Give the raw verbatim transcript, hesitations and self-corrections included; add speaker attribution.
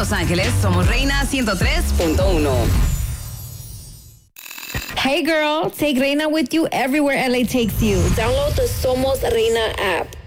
Speaker 1: Los Ángeles, somos Reina ciento tres punto uno.
Speaker 2: Hey girl, take Reina with you everywhere L A takes you. Download the Somos Reina app.